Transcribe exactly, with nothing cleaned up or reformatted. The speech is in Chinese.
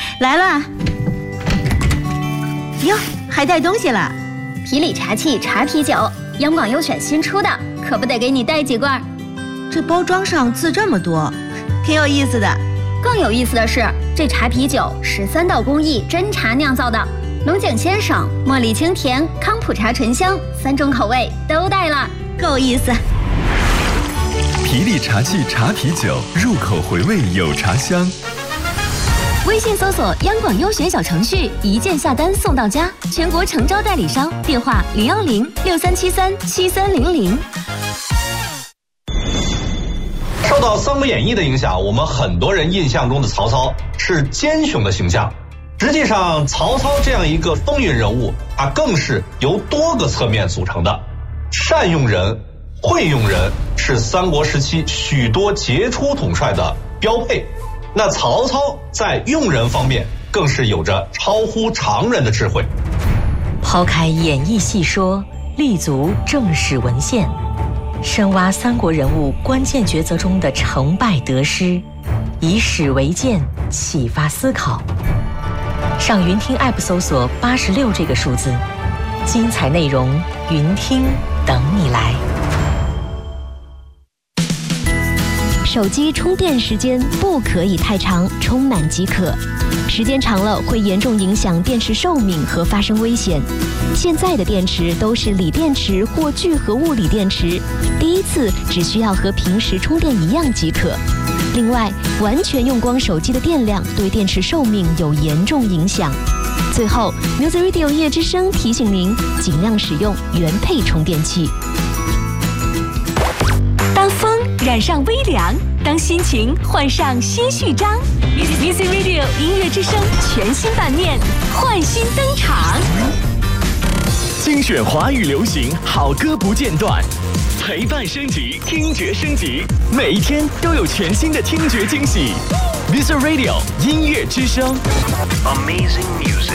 来了。哟，还带东西了。 皮里茶气茶啤酒，央广优选新出的，可不得给你带几罐。 这包装上字这么多，挺有意思的。 更有意思的是，这茶啤酒是三道工艺真茶酿造的，龙井先生、茉莉清甜、康普茶醇香三种口味都带了， 够意思。 皮里茶气茶啤酒，入口回味有茶香。 微信搜索央广优选小程序，一键下单送到家，全国诚招代理商，电话零幺零六三七三七三零零。 受到《三国演义》的影响，我们很多人印象中的曹操是奸雄的形象。实际上，曹操这样一个风云人物，他更是由多个侧面组成的。善用人、会用人是三国时期许多杰出统帅的标配。那曹操在用人方面更是有着超乎常人的智慧。 抛开演义细说，立足正史文献，深挖三国人物关键抉择中的成败得失，以史为鉴，启发思考。上云听 App 搜索八十六这个数字，精彩内容云听等你来。 手机充电时间不可以太长，充满即可。时间长了会严重影响电池寿命和发生危险。现在的电池都是锂电池或聚合物锂电池，第一次只需要和平时充电一样即可。另外，完全用光手机的电量对电池寿命有严重影响。最后 ，Music Radio 音乐之声提醒您，尽量使用原配充电器。 当风染上微凉，当心情换上新序章 ，Music Radio 音乐之声全新版面焕新登场。 精选华语流行好歌不间断，陪伴升级，听觉升级，每一天都有全新的听觉惊喜。Music Radio 音乐之声 ，Amazing Music。